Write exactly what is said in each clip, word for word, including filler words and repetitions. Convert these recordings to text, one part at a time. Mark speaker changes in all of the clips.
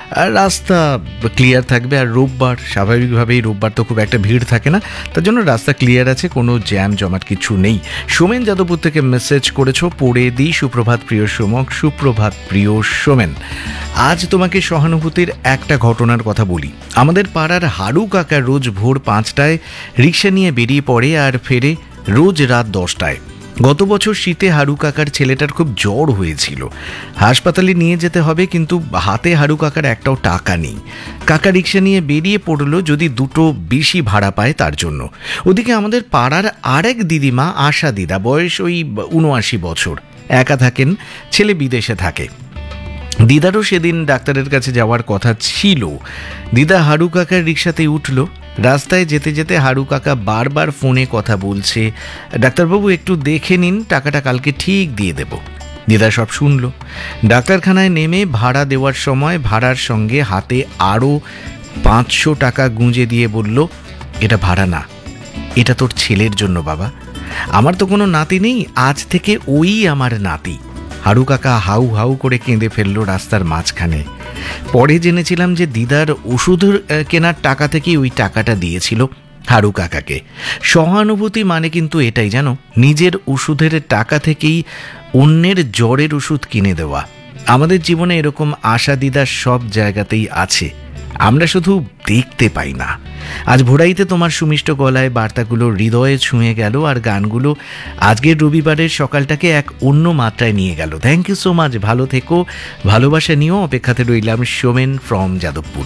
Speaker 1: আর রাস্তা ক্লিয়ার থাকবে। আর রোববার স্বাভাবিকভাবেই রোববার তো খুব একটা ভিড় থাকে না, তার জন্য রাস্তা ক্লিয়ার আছে, কোনো জ্যাম জমাট কিছু নেই। সোমেন যাদবপুর থেকে মেসেজ করেছো, পড়ে দিই। সুপ্রভাত প্রিয় সোমক। সুপ্রভাত প্রিয় সোমেন। আজ তোমাকে সহানুভূতির একটা ঘটনার কথা বলি। আমাদের পাড়ার হাড়ু কাকা রোজ ভোর পাঁচটায় রিক্সা নিয়ে বেরিয়ে পড়ে আর ফেরে রোজ রাত দশটায়। গত বছর শীতে হাড়ু কাকার ছেলেটার খুব জ্বর হয়েছিল, হাসপাতালে নিয়ে যেতে হবে, কিন্তু হাতে হাড়ু কাকার একটাও টাকা নেই। কাকা রিক্সা নিয়ে বেরিয়ে পড়লো যদি দুটো বেশি ভাড়া পায় তার জন্য। ওদিকে আমাদের পাড়ার আরেক দিদিমা আশা দিদা, বয়স ওই উনআশি বছর, একা থাকেন, ছেলে বিদেশে থাকে। দিদারও সেদিন ডাক্তারের কাছে যাওয়ার কথা ছিল। দিদা হাড়ু কাকার রিক্সাতে উঠল। রাস্তায় যেতে যেতে হাড়ু কাকা বারবার ফোনে কথা বলছে, ডাক্তারবাবু একটু দেখে নিন, টাকাটা কালকে ঠিক দিয়ে দেব। দিদা সব শুনল। ডাক্তারখানায় নেমে ভাড়া দেওয়ার সময় ভাড়ার সঙ্গে হাতে আরও পাঁচশো টাকা গুঁজে দিয়ে বলল, এটা ভাড়া না, এটা তোর ছেলের জন্য বাবা। আমার তো কোনো নাতি নেই, আজ থেকে ওই আমার নাতি। হাড়ু কাকা হাউ হাউ করে কেঁদে ফেলল রাস্তার মাঝখানে। পরে জেনেছিলাম যে দিদার ওষুধ কেনার টাকা থেকেই ওই টাকাটা দিয়েছিল হাড়ু কাকাকে। সহানুভূতি মানে কিন্তু এটাই, জানো, নিজের ওষুধের টাকা থেকেই অন্যের জ্বরের ওষুধ কিনে দেওয়া। আমাদের জীবনে এরকম আশা দিদা সব জায়গাতেই আছে, আমরা শুধু দেখতে পাই না। আজ ভোরাইতে তোমার সুমিষ্ট গলায় বার্তাগুলো হৃদয়ে ছুঁয়ে গেল, আর গানগুলো আজকের রবিবারের সকালটাকে এক অন্য মাত্রায় নিয়ে গেল। থ্যাংক ইউ সো মাচ, ভালো থেকো, ভালোবাসা নিয়েও অপেক্ষাতে রইলাম। সোমেন ফ্রম যাদবপুর।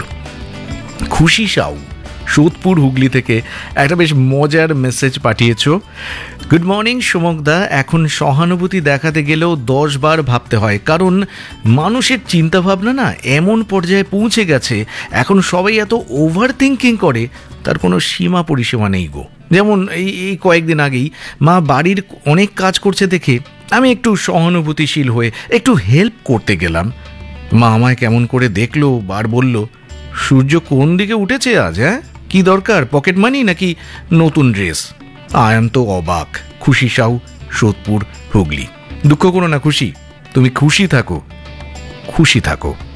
Speaker 1: খুশি সাউ সোদপুর হুগলি থেকে একটা বেশ মজার মেসেজ পাঠিয়েছ। গুড মর্নিং সোমকদা, এখন সহানুভূতি দেখাতে গেলেও দশ বার ভাবতে হয়, কারণ মানুষের চিন্তাভাবনা না এমন পর্যায়ে পৌঁছে গেছে, এখন সবাই এত ওভার থিঙ্কিং করে, তার কোনো সীমা পরিসীমা নেই গো। যেমন এই এই কয়েকদিন আগেই মা বাড়ির অনেক কাজ করছে দেখে আমি একটু সহানুভূতিশীল হয়ে একটু হেল্প করতে গেলাম। মা আমায় কেমন করে দেখলো, বার বলল, সূর্য কোন দিকে উঠেছে আজ, হ্যাঁ কি দরকার, পকেট মানি নাকি নতুন ড্রেস? আয়াম তো অবাক। খুশি সাউ সোদপুর হুগলি। দুঃখ করো না খুশি, তুমি খুশি থাকো, খুশি থাকো।